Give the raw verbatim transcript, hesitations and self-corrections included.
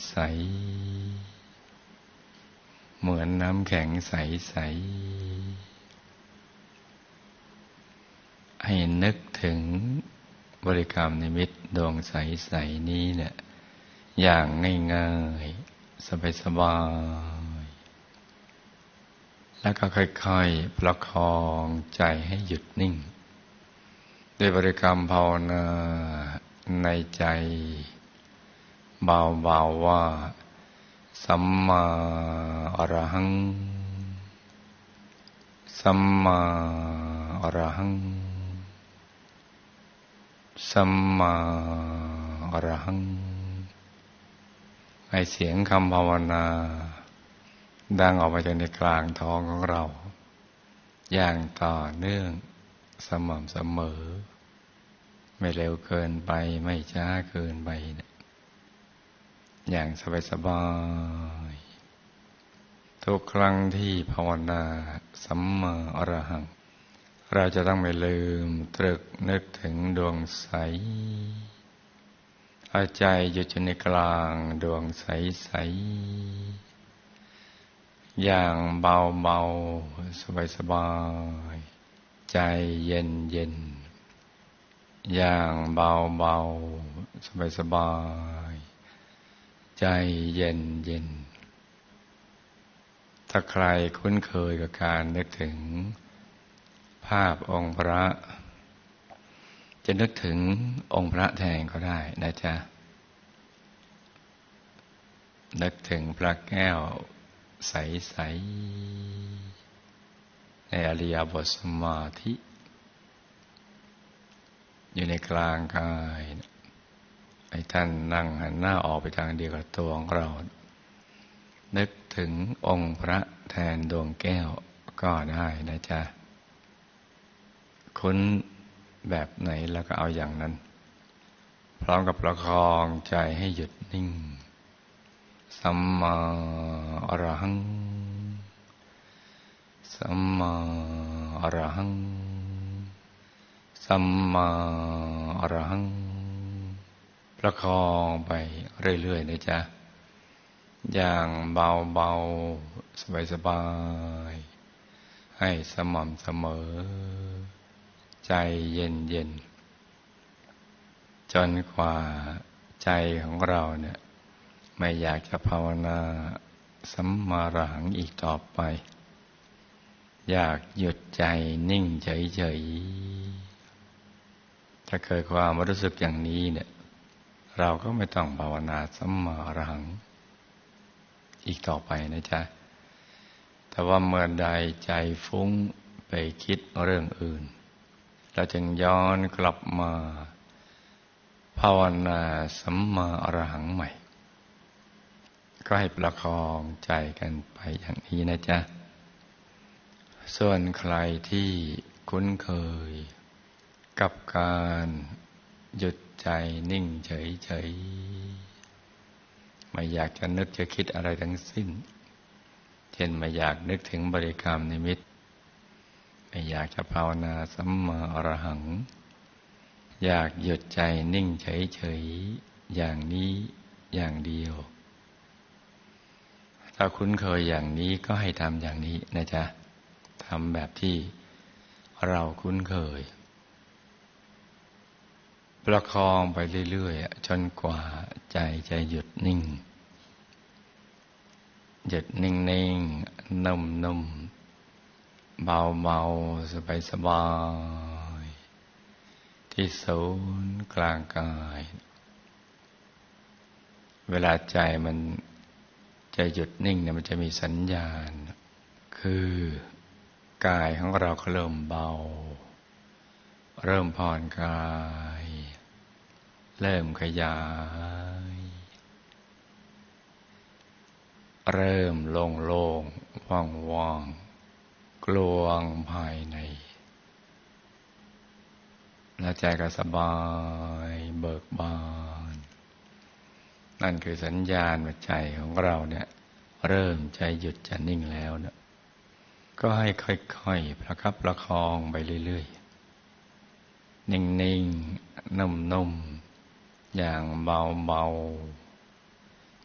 ใสเหมือนน้ำแข็งใสใสให้นึกถึงบริกรรมนิมิตดวงใสใสนี้เนี่ยอย่างง่ายๆสบายๆแล้วก็ค่อยๆประคองใจให้หยุดนิ่งด้วยบริกรรมภาวนาในใจเบาๆว่าสัมมาอรหังสัมมาอรหังสัมมาอรหังให้เสียงคำภาวนาดังออกมาจากในกลางท้องของเราอย่างต่อเนื่องสม่ำเสมอไม่เร็วเกินไปไม่ช้าเกินไปนะอย่างสบายๆทุกครั้งที่ภาวนาสัมมาอรหังเราจะต้องไม่ลืมตรึกนึกถึงดวงใสเอาใจอยู่ในกลางดวงใสๆอย่างเบาๆสบายๆใจเย็นๆอย่างเบาๆสบายๆใจเย็นๆถ้าใครคุ้นเคยกับการนึกถึงภาพองค์พระจะนึกถึงองค์พระแทนก็ได้นะจ๊ะนึกถึงพระแก้วใสๆในอริยบทสมาธิอยู่ในกลางกายให้ท่านนั่งหันหน้าออกไปทางเดียวกับตัวของเรานึกถึงองค์พระแทนดวงแก้วก็ได้นะจ๊ะคุ้นแบบไหนแล้วก็เอาอย่างนั้นพร้อมกับประคองใจให้หยุดนิ่งสัมมาอรหังสัมมาอรหังสัมมาอรหังประคองไปเรื่อยๆนะจ๊ะอย่างเบาๆสบายๆให้สม่ำเสมอใจเย็นๆจนกว่าใจของเราเนี่ยไม่อยากจะภาวนาสัมมาอรหังอีกต่อไปอยากหยุดใจนิ่งเฉยๆถ้าเกิดความรู้สึกอย่างนี้เนี่ยเราก็ไม่ต้องภาวนาสัมมาอรหังอีกต่อไปนะจ๊ะแต่ว่าเมื่อใดใจฟุ้งไปคิดเรื่องอื่นเราจึงย้อนกลับมาภาวนาสัมมาอรหังใหม่ก็ให้ประคองใจกันไปอย่างนี้นะจ๊ะส่วนใครที่คุ้นเคยกับการหยุดใจนิ่งเฉยๆไม่อยากจะนึกจะคิดอะไรทั้งสิ้นเช่นไม่อยากนึกถึงบริกรรมนิมิตไม่อยากจะภาวนาสัมมาอรหังอยากหยุดใจนิ่งเฉยๆอย่างนี้อย่างเดียวถ้าคุ้นเคยอย่างนี้ก็ให้ทำอย่างนี้นะจ๊ะทำแบบที่เราคุ้นเคยประคองไปเรื่อยๆจนกว่าใจจะหยุดนิ่งหยุดนิ่งๆนุ่มๆเบาๆสบายๆที่ศูนย์กลางกายเวลาใจมันจะหยุดนิ่งเนี่ยมันจะมีสัญญาณคือกายของเราก็เริ่มเบาเริ่มผ่อนคลายเริ่มขยายเริ่มโล่งๆว่างๆกลวงภายในและใจก็สบายเบิกบานนั่นคือสัญญาณว่าใจของเราเนี่ยเริ่มใจหยุดจะนิ่งแล้วนะก็ให้ค่อยๆประคับประคองไปเรื่อยๆนิ่งๆนุ่มๆอย่างเบาๆ